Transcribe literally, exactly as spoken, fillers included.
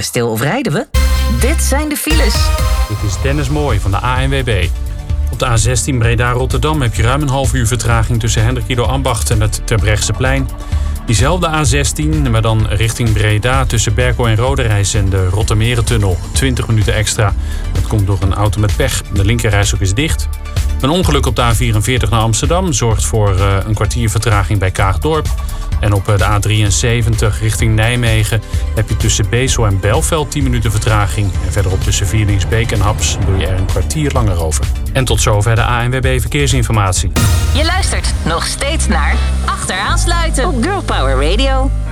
stil of rijden we? Dit zijn de files. Dit is Dennis Mooij van de A N W B. Op de A zestien Breda-Rotterdam heb je ruim een half uur vertraging tussen Hendrikido-Ambacht en het Terbrechtseplein. Diezelfde A zestien, maar dan richting Breda tussen Berkel en Roderijs en de Rottermerentunnel. twintig minuten extra. Dat komt door een auto met pech. De linkerrijstrook is dicht. Een ongeluk op de A vierenveertig naar Amsterdam zorgt voor uh, een kwartier vertraging bij Kaagdorp. En op de A drieënzeventig richting Nijmegen heb je tussen Bezel en Belveld tien minuten vertraging. En verderop tussen Vierlingsbeek en Haps doe je er een kwartier langer over. En tot zover de A N W B Verkeersinformatie. Je luistert nog steeds naar Achteraan sluiten op Girl Power Radio.